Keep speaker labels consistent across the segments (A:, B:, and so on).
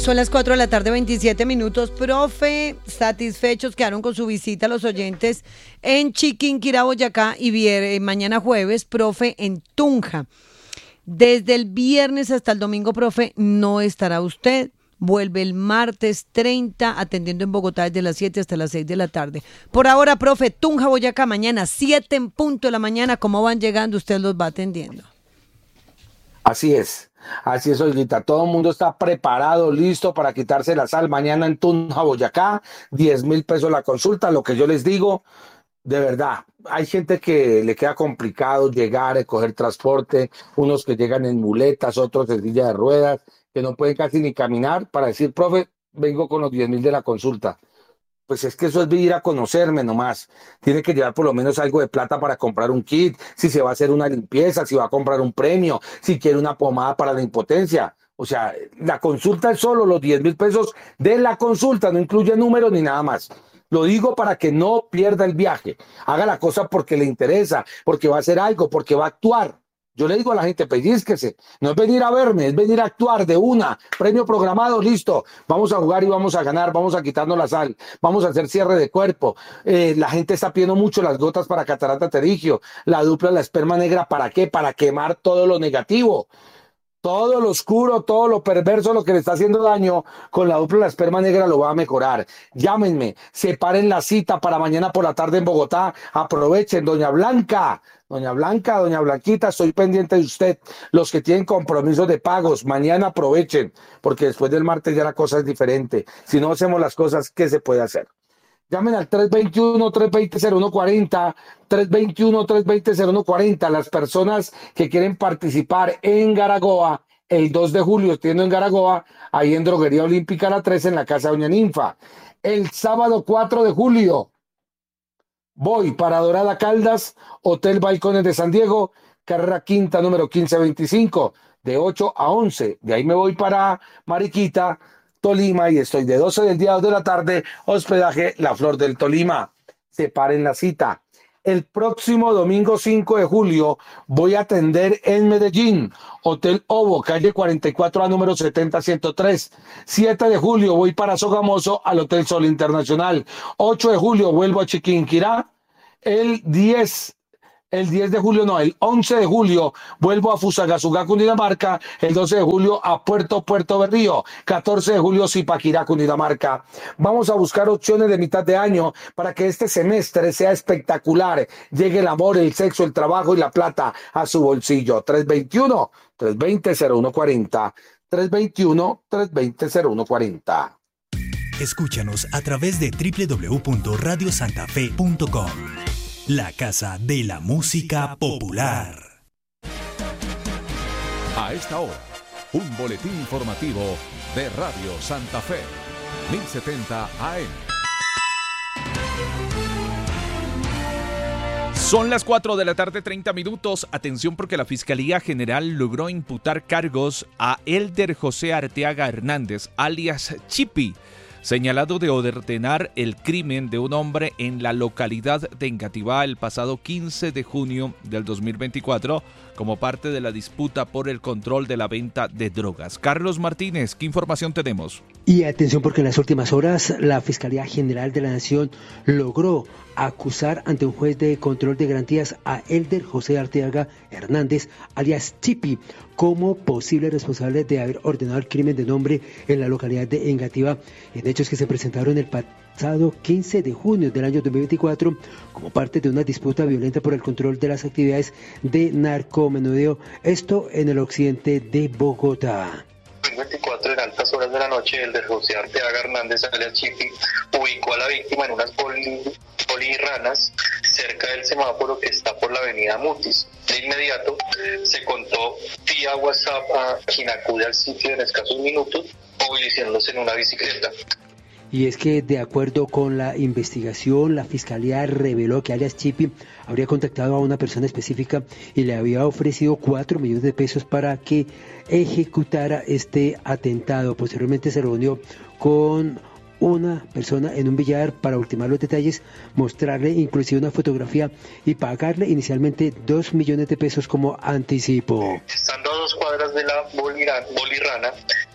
A: Son las 4 de la tarde, 27 minutos. Profe, satisfechos quedaron con su visita a los oyentes en Chiquinquirá, Boyacá, y mañana jueves, profe, en Tunja. Desde el viernes hasta el domingo, profe, no estará usted. Vuelve el martes 30, atendiendo en Bogotá desde las 7 hasta las 6 de la tarde. Por ahora, profe, Tunja, Boyacá, mañana 7 en punto de la mañana. ¿Cómo van llegando? Usted los va atendiendo.
B: Así es, Olguita. Todo el mundo está preparado, listo para quitarse la sal. Mañana en Tunja, Boyacá, 10.000 pesos la consulta. Lo que yo les digo, de verdad, hay gente que le queda complicado llegar, coger transporte, unos que llegan en muletas, otros en silla de ruedas, que no pueden casi ni caminar para decir, profe, vengo con los 10.000 de la consulta. Pues es que eso es venir a conocerme nomás. Tiene que llevar por lo menos algo de plata para comprar un kit, si se va a hacer una limpieza, si va a comprar un premio, si quiere una pomada para la impotencia. O sea, la consulta es solo los 10.000 pesos de la consulta, no incluye números ni nada más. Lo digo para que no pierda el viaje. Haga la cosa porque le interesa, porque va a hacer algo, porque va a actuar. Yo le digo a la gente, pellizquese. No es venir a verme, es venir a actuar de una. Premio programado, listo. Vamos a jugar y vamos a ganar, vamos a quitarnos la sal, vamos a hacer cierre de cuerpo. La gente está pidiendo mucho las gotas para catarata pterigio, la dupla, la esperma negra, ¿para qué? Para quemar todo lo negativo. Todo lo oscuro, todo lo perverso, lo que le está haciendo daño, con la dupla la esperma negra lo va a mejorar. Llámenme, separen la cita para mañana por la tarde en Bogotá. Aprovechen, doña Blanca, doña Blanquita, estoy pendiente de usted. Los que tienen compromisos de pagos, mañana aprovechen, porque después del martes ya la cosa es diferente. Si no hacemos las cosas, ¿qué se puede hacer? Llamen al 321-320-0140, 321-320-0140. Las personas que quieren participar en Garagoa, el 2 de julio, estoy en Garagoa, ahí en Droguería Olímpica La 3, en la Casa Doña Ninfa. El sábado 4 de julio, voy para Dorada Caldas, Hotel Balcones de San Diego, carrera quinta, número 1525, de 8 a 11. De ahí me voy para Mariquita, Tolima, y estoy de 12 del día a 2 de la tarde, hospedaje La Flor del Tolima. Separen la cita. El próximo domingo 5 de julio voy a atender en Medellín, Hotel Ovo, calle 44A, número 70-103. 7 de julio voy para Sogamoso, al Hotel Sol Internacional. 8 de julio vuelvo a Chiquinquirá. El 11 de julio vuelvo a Fusagasugá, Cundinamarca. El 12 de julio a Puerto Berrío. 14 de julio Zipaquirá, Cundinamarca. Vamos a buscar opciones de mitad de año para que este semestre sea espectacular. Llegue el amor, el sexo, el trabajo y la plata a su bolsillo. 321-320-0140. 321-320-0140.
C: Escúchanos a través de www.radiosantafe.com. La casa de la música popular.
D: A esta hora, un boletín informativo de Radio Santa Fe, 1070 AM.
E: Son las 4 de la tarde, 30 minutos. Atención, porque la Fiscalía General logró imputar cargos a Elder José Arteaga Hernández, alias Chipi, señalado de ordenar el crimen de un hombre en la localidad de Engativá el pasado 15 de junio del 2024 como parte de la disputa por el control de la venta de drogas. Carlos Martínez, ¿qué información tenemos?
F: Y atención, porque en las últimas horas la Fiscalía General de la Nación logró acusar ante un juez de control de garantías a Elder José Arteaga Hernández, alias Chipi, como posible responsable de haber ordenado el crimen de nombre en la localidad de Engativá, en hechos que se presentaron el pasado 15 de junio del año 2024 como parte de una disputa violenta por el control de las actividades de narcomenudeo, esto en el occidente de Bogotá.
G: 2024, en altas horas de la noche, el de José Arteaga Hernández, alias Chipi, ubicó a la víctima en unas polirranas cerca del semáforo que está por la avenida Mutis. De inmediato se contó vía WhatsApp a quien acude al sitio en escasos minutos, movilizándose en una bicicleta.
F: Y es que, de acuerdo con la investigación, la Fiscalía reveló que alias Chipi habría contactado a una persona específica y le había ofrecido 4 millones de pesos para que ejecutara este atentado. Posteriormente se reunió con una persona en un billar para ultimar los detalles, mostrarle inclusive una fotografía y pagarle inicialmente 2 millones de pesos como anticipo.
G: Estando a 2 cuadras de la bolirrana,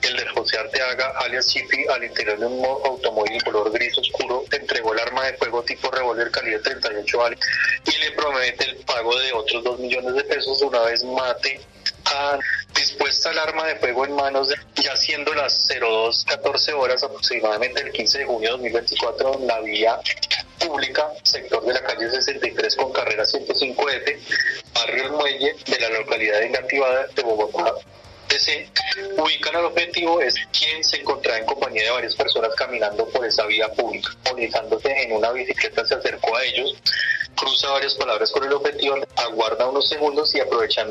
G: Elder José Arteaga, alias Chipi, al interior de un automóvil color gris oscuro, entregó el arma de fuego tipo revólver calibre 38 balas y le promete el pago de otros 2 millones de pesos una vez mate a dispuesta el arma de fuego en manos de, ya siendo las 02:14 horas aproximadamente el 15 de junio de 2024 en la vía pública, sector de la calle 63 con carrera 105F, barrio El Muelle de la localidad de Engativá de Bogotá. Se ubican al objetivo es quien se encontraba en compañía de varias personas caminando por esa vía pública. Movilizándose en una bicicleta se acercó a ellos, cruza varias palabras con el objetivo, aguarda unos segundos y aprovechando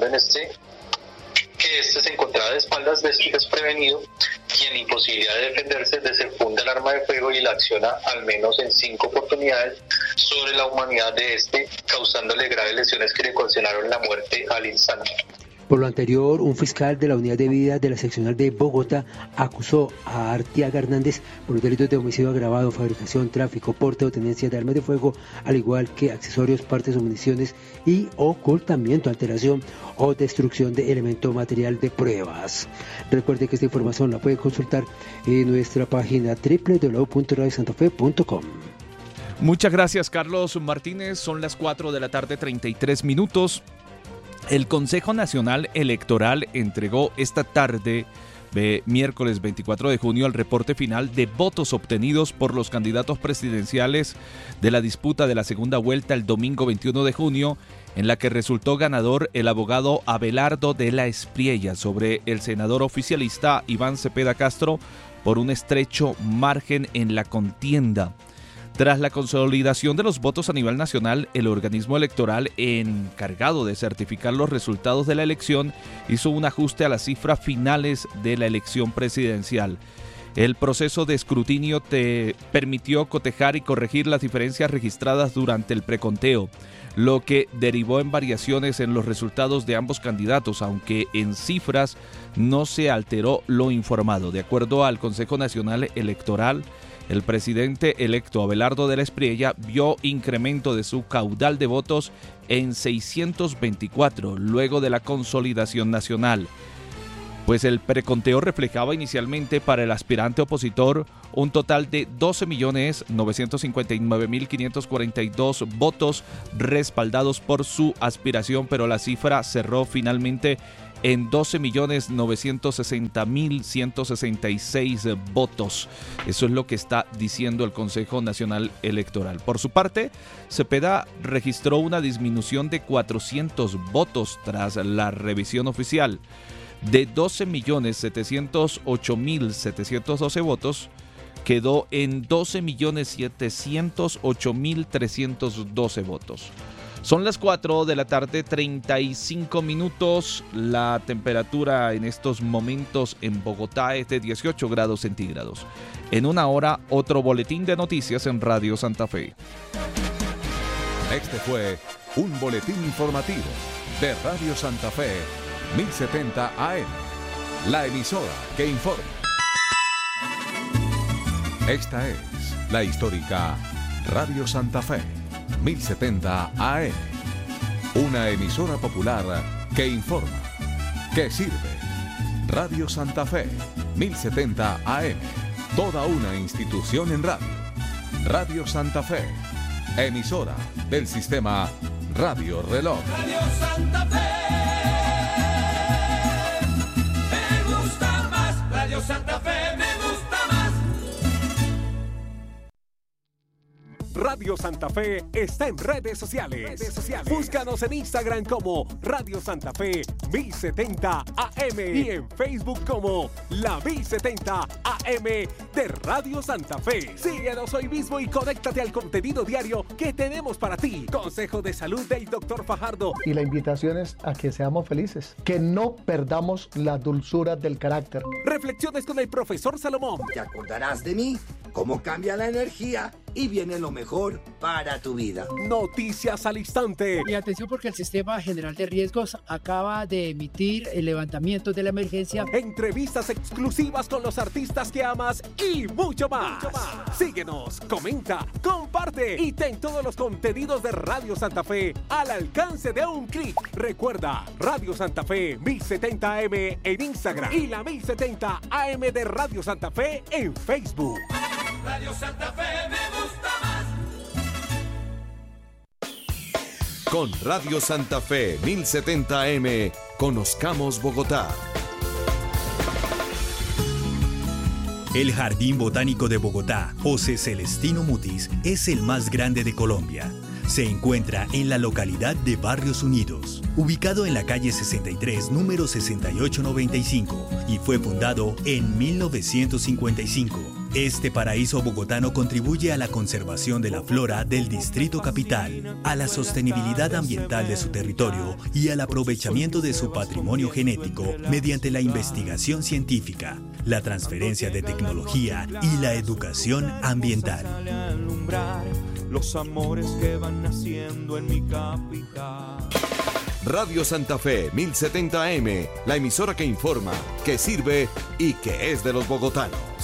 G: que este se encontraba de espaldas desprevenido y en imposibilidad de defenderse, desenfunda el arma de fuego y la acciona al menos en 5 oportunidades sobre la humanidad de este, causándole graves lesiones que le ocasionaron la muerte al instante.
F: Por lo anterior, un fiscal de la Unidad de Vida de la Seccional de Bogotá acusó a Arteaga Hernández por los delitos de homicidio agravado, fabricación, tráfico, porte o tenencia de armas de fuego, al igual que accesorios, partes o municiones y ocultamiento, alteración o destrucción de elemento material de pruebas. Recuerde que esta información la puede consultar en nuestra página www.radiosantafe.com.
E: Muchas gracias, Carlos Martínez. Son las 4 de la tarde, 33 minutos. El Consejo Nacional Electoral entregó esta tarde, miércoles 24 de junio, el reporte final de votos obtenidos por los candidatos presidenciales de la disputa de la segunda vuelta el domingo 21 de junio, en la que resultó ganador el abogado Abelardo de la Espriella sobre el senador oficialista Iván Cepeda Castro por un estrecho margen en la contienda. Tras la consolidación de los votos a nivel nacional, el organismo electoral encargado de certificar los resultados de la elección hizo un ajuste a las cifras finales de la elección presidencial. El proceso de escrutinio permitió cotejar y corregir las diferencias registradas durante el preconteo, lo que derivó en variaciones en los resultados de ambos candidatos, aunque en cifras no se alteró lo informado. De acuerdo al Consejo Nacional Electoral, el presidente electo Abelardo de la Espriella vio incremento de su caudal de votos en 624 luego de la consolidación nacional, pues el preconteo reflejaba inicialmente para el aspirante opositor un total de 12.959.542 votos respaldados por su aspiración, pero la cifra cerró finalmente en 12.960.166 votos. Eso es lo que está diciendo el Consejo Nacional Electoral. Por su parte, Cepeda registró una disminución de 400 votos tras la revisión oficial. De 12.708.712 votos, quedó en 12.708.312 votos. Son las 4 de la tarde, 35 minutos. La temperatura en estos momentos en Bogotá es de 18 grados centígrados. En una hora, otro boletín de noticias en Radio Santa Fe.
D: Este fue un boletín informativo de Radio Santa Fe, 1070 AM, la emisora que informa. Esta es la histórica Radio Santa Fe, 1070 AM, una emisora popular que informa, que sirve. Radio Santa Fe, 1070 AM, toda una institución en radio. Radio Santa Fe, emisora del sistema Radio Reloj.
H: Radio Santa Fe, me gusta más. Radio Santa Fe, me gusta más.
I: Radio Santa Fe está en redes sociales. Búscanos en Instagram como Radio Santa Fe 1070 AM y en Facebook como la 1070 AM de Radio Santa Fe. Síguenos hoy mismo y conéctate al contenido diario que tenemos para ti. Consejo de salud del Dr. Fajardo.
J: Y la invitación es a que seamos felices, que no perdamos la dulzura del carácter.
I: Reflexiones con el profesor Salomón.
K: Te acordarás de mí, cómo cambia la energía y viene lo mejor para tu vida.
I: Noticias al instante.
L: Y atención porque el Sistema General de Riesgos acaba de emitir el levantamiento de la emergencia.
I: Entrevistas exclusivas con los artistas que amas y mucho más. Síguenos, comenta, comparte y ten todos los contenidos de Radio Santa Fe al alcance de un clic. Recuerda, Radio Santa Fe 1070 AM en Instagram y la 1070 AM de Radio Santa Fe en Facebook.
H: Radio Santa Fe me gusta más.
D: Con Radio Santa Fe 1070 AM, conozcamos Bogotá.
C: El Jardín Botánico de Bogotá, José Celestino Mutis, es el más grande de Colombia. Se encuentra en la localidad de Barrios Unidos, ubicado en la calle 63, número 6895, y fue fundado en 1955. Este paraíso bogotano contribuye a la conservación de la flora del Distrito Capital, a la sostenibilidad ambiental de su territorio y al aprovechamiento de su patrimonio genético mediante la investigación científica, la transferencia de tecnología y la educación ambiental.
M: Los amores que van naciendo en mi capital.
D: Radio Santa Fe 1070 AM, la emisora que informa, que sirve y que es de los bogotanos.